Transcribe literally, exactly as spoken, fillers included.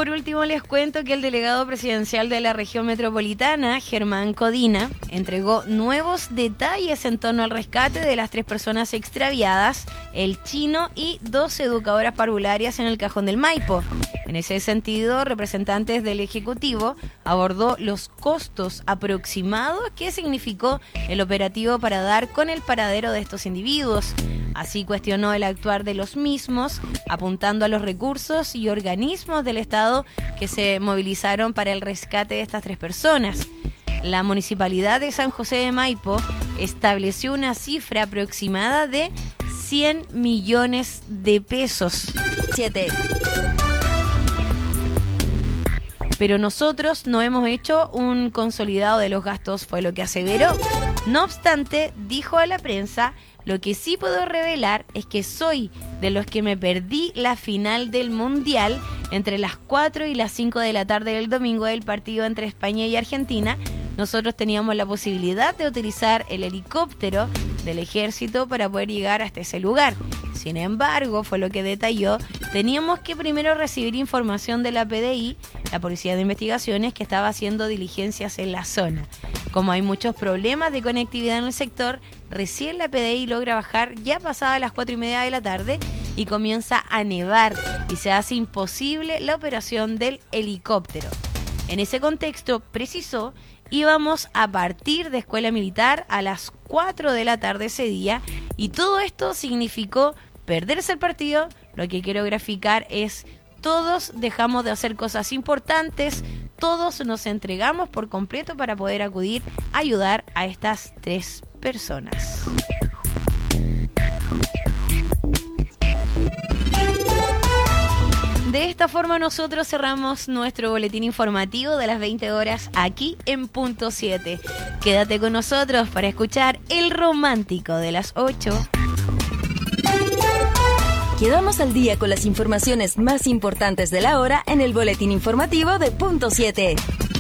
por último les cuento que el delegado presidencial de la región metropolitana, Germán Codina, entregó nuevos detalles en torno al rescate de las tres personas extraviadas, el chino y dos educadoras parvularias en el Cajón del Maipo. En ese sentido, representantes del Ejecutivo abordó los costos aproximados que significó el operativo para dar con el paradero de estos individuos. Así cuestionó el actuar de los mismos, apuntando a los recursos y organismos del Estado que se movilizaron para el rescate de estas tres personas. La Municipalidad de San José de Maipo estableció una cifra aproximada de cien millones de pesos. siete. Pero nosotros no hemos hecho un consolidado de los gastos, fue lo que aseveró. No obstante, dijo a la prensa: lo que sí puedo revelar es que soy de los que me perdí la final del Mundial entre las cuatro y las cinco de la tarde del domingo del partido entre España y Argentina. Nosotros teníamos la posibilidad de utilizar el helicóptero del ejército para poder llegar hasta ese lugar. Sin embargo, fue lo que detalló, teníamos que primero recibir información de la P D I, la Policía de Investigaciones, que estaba haciendo diligencias en la zona. Como hay muchos problemas de conectividad en el sector, recién la P D I logra bajar ya pasadas las cuatro y media de la tarde y comienza a nevar y se hace imposible la operación del helicóptero. En ese contexto, precisó, íbamos a partir de Escuela Militar a las cuatro de la tarde ese día y todo esto significó perderse el partido. Lo que quiero graficar es: todos dejamos de hacer cosas importantes, todos nos entregamos por completo para poder acudir a ayudar a estas tres personas. De esta forma nosotros cerramos nuestro boletín informativo de las veinte horas aquí en Punto siete. Quédate con nosotros para escuchar El Romántico de las ocho. Quedamos al día con las informaciones más importantes de la hora en el boletín informativo de Punto siete.